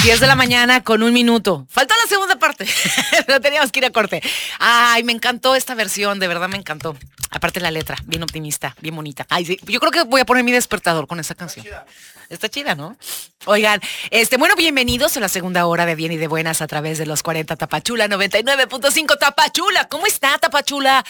10 de la mañana con 1 minuto. Falta la segunda parte, pero teníamos que ir a corte. Ay, me encantó esta versión, de verdad me encantó. Aparte la letra, bien optimista, bien bonita. Ay, sí, yo creo que voy a poner mi despertador con esa canción. Está chida, ¿no? Oigan, bueno, bienvenidos a la segunda hora de Bien y de Buenas a través de los 40 Tapachula 99.5 Tapachula. ¿Cómo está Tapachula?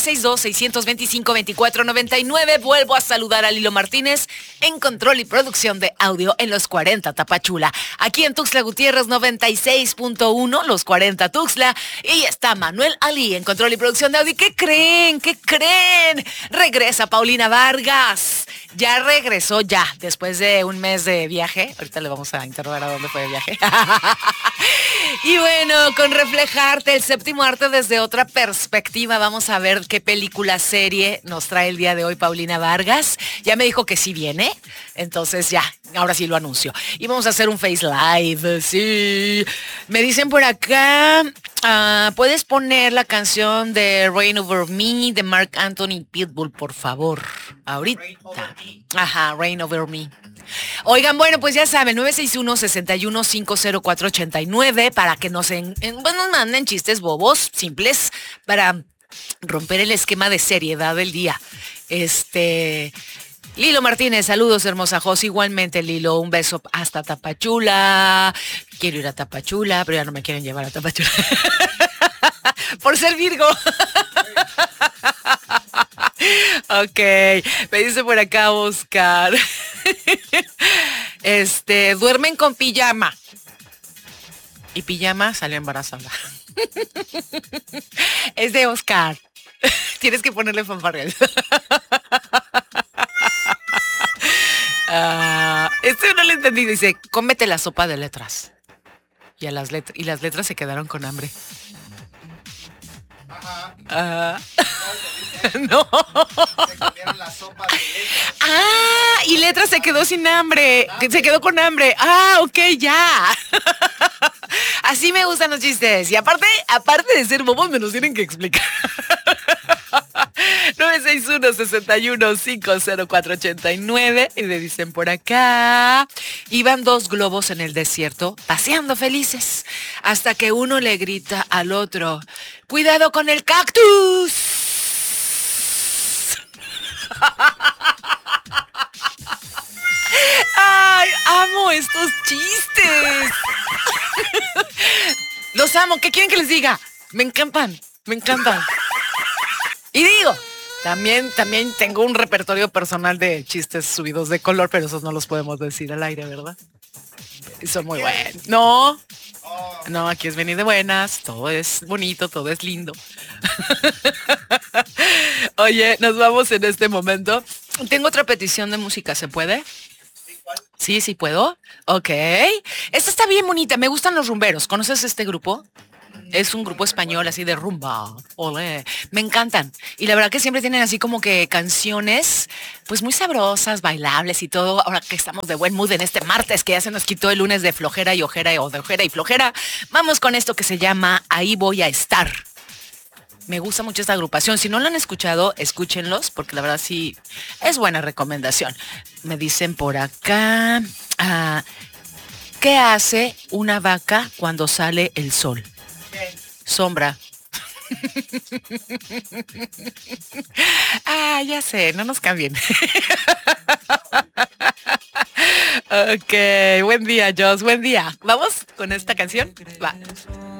962-625-2499. Vuelvo a saludar a Lilo Martínez en control y producción de audio en los 40 Tapachula. Aquí en Tuxtla Gutiérrez 96.1, los 40 Tuxtla. Y está Manuel Ali en control y producción de audio. ¿Y qué creen? ¿Qué creen? Regresa Paulina Vargas. Ya regresó ya, después de un mes de viaje. Ahorita le vamos a interrogar a dónde fue de viaje. Y bueno, con Reflejarte, el séptimo arte desde otra perspectiva, vamos a ver qué película serie nos trae el día de hoy Paulina Vargas. Ya me dijo que sí viene, entonces ya, ahora sí lo anuncio. Y vamos a hacer un Face Live, sí. Me dicen por acá, ¿puedes poner la canción de Rain Over Me de Mark Anthony Pitbull, por favor? Ahorita. Ajá, Rain Over Me. Oigan, bueno, pues ya saben, 961-61-50489 para que nos manden chistes bobos, simples, para romper el esquema de seriedad del día. Lilo Martínez, saludos, hermosa Jos. Igualmente, Lilo, un beso hasta Tapachula. Quiero ir a Tapachula, pero ya no me quieren llevar a Tapachula. Por ser Virgo. Ok, me dice por acá Oscar. Duermen con pijama. Y pijama salió embarazada. Es de Oscar. Tienes que ponerle fanfarrias. No lo entendí. Dice, cómete la sopa de letras. Y las letras se quedaron con hambre. No. Se comieron la sopa de letras. Y letras se quedó sin hambre. Se quedó con hambre. Ok, ya. Así me gustan los chistes. Y aparte de ser bobos, me los tienen que explicar. 961-61-50489. Y me dicen por acá. Iban dos globos en el desierto, paseando felices, hasta que uno le grita al otro, ¡cuidado con el cactus! ¡Ay, amo estos chistes! Los amo. ¿Qué quieren que les diga? Me encantan. Y digo, también tengo un repertorio personal de chistes subidos de color, pero esos no los podemos decir al aire, ¿verdad? Son muy buenos. No, aquí es venir de buenas, todo es bonito, todo es lindo. Oye, nos vamos en este momento. Tengo otra petición de música, ¿se puede? Sí puedo. Ok. Esta está bien bonita, me gustan los rumberos. ¿Conoces este grupo? Es un grupo español así de rumba. Olé. Me encantan. Y la verdad que siempre tienen así como que canciones pues muy sabrosas, bailables y todo. Ahora que estamos de buen mood en este martes que ya se nos quitó el lunes de flojera y ojera o de ojera y flojera. Vamos con esto que se llama Ahí voy a estar. Me gusta mucho esta agrupación. Si no lo han escuchado, escúchenlos porque la verdad sí es buena recomendación. Me dicen por acá, ¿qué hace una vaca cuando sale el sol? Sombra. Ya sé, no nos cambien. Ok, buen día, Joss, buen día. ¿Vamos con esta canción? Va.